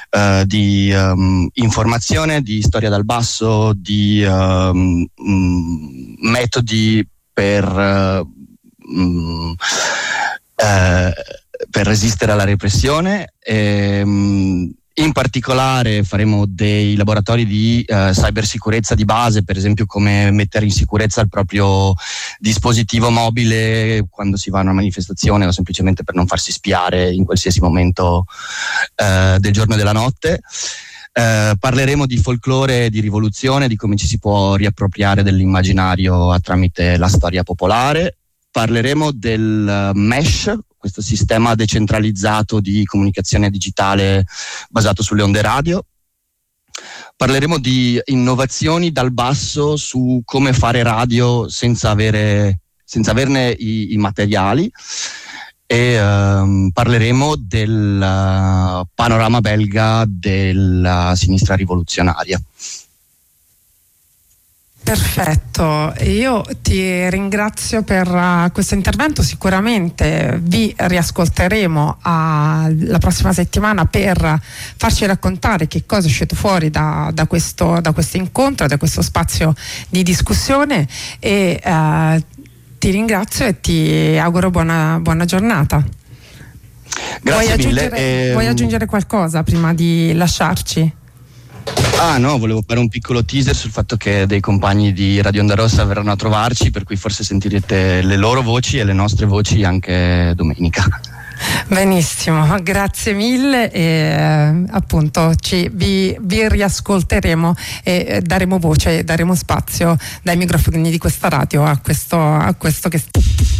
di informazione, di storia dal basso, di metodi per resistere alla repressione. In particolare faremo dei laboratori di cybersicurezza di base, per esempio come mettere in sicurezza il proprio dispositivo mobile quando si va a una manifestazione o semplicemente per non farsi spiare in qualsiasi momento del giorno e della notte. Parleremo di folklore, di rivoluzione, di come ci si può riappropriare dell'immaginario tramite la storia popolare. Parleremo del mesh, questo sistema decentralizzato di comunicazione digitale basato sulle onde radio. Parleremo di innovazioni dal basso su come fare radio senza averne i materiali. E parleremo del panorama belga della sinistra rivoluzionaria. Perfetto, io ti ringrazio per questo intervento. Sicuramente vi riascolteremo la prossima settimana per farci raccontare che cosa è uscito fuori da questo incontro, da questo spazio di discussione, e ti ringrazio e ti auguro buona giornata. Grazie mille. Vuoi aggiungere qualcosa prima di lasciarci? No, volevo fare un piccolo teaser sul fatto che dei compagni di Radio Onda Rossa verranno a trovarci, per cui forse sentirete le loro voci e le nostre voci anche domenica. Benissimo, grazie mille, e appunto vi riascolteremo e daremo voce, daremo spazio dai microfoni di questa radio a questo che